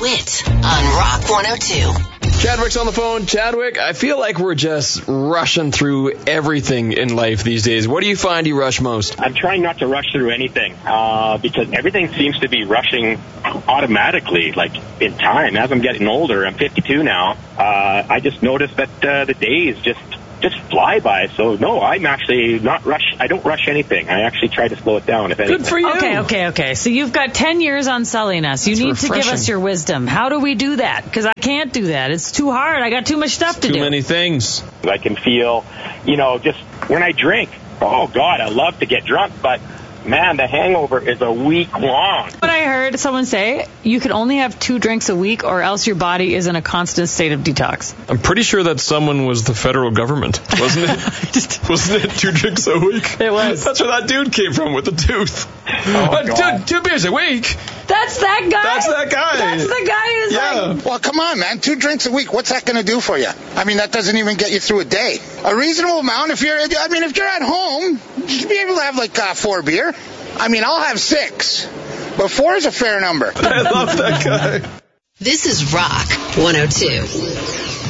DeWitt on Rock 102. Chadwick's on the phone. Chadwick, I feel like we're just rushing through everything in life these days. What do you find you rush most? I'm trying not to rush through anything because everything seems to be rushing automatically, like in time. As I'm getting older, I'm 52 now, I just noticed that the days just fly by. So no, I'm actually not rush. I don't rush anything. I actually try to slow it down. If anything. Good for you. Okay. So you've got 10 years on selling us. You need to give us your wisdom. How do we do that? Because I can't do that. It's too hard. I got too much stuff to do. Too many things. I can feel, just when I drink, oh God, I love to get drunk, but man, the hangover is a week long. What I heard someone say, you can only have 2 drinks a week or else your body is in a constant state of detox. I'm pretty sure that someone was the federal government, wasn't it? Wasn't it 2 drinks a week? It was. That's where that dude came from with the tooth. God. 2 beers a week? That's that guy? That's that guy. That's the guy who's like... Well, come on, man. 2 drinks a week, what's that going to do for you? I mean, that doesn't even get you through a day. A reasonable amount, if you're at home, you should be able to have like 4 beer. I mean, I'll have 6, but 4 is a fair number. I love that guy. This is Rock 102.